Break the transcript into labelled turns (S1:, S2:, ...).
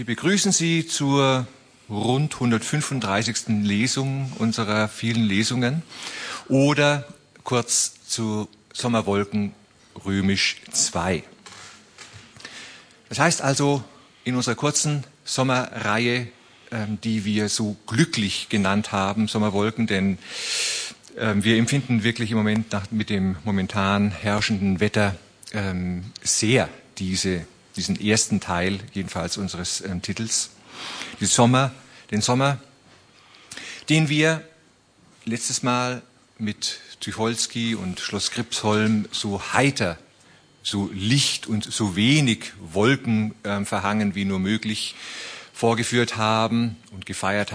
S1: begrüßen Sie zur rund 135. Lesung unserer vielen Lesungen oder kurz zu Sommerwolken römisch 2. Das heißt also, in unserer kurzen Sommerreihe, die wir so glücklich genannt haben, Sommerwolken, denn wir empfinden wirklich im Moment mit dem momentan herrschenden Wetter sehr diesen ersten Teil, jedenfalls unseres Titels, den Sommer, den wir letztes Mal mit Tucholsky und Schloss Gripsholm so heiter, so licht und so wenig Wolken verhangen wie nur möglich vorgeführt haben und gefeiert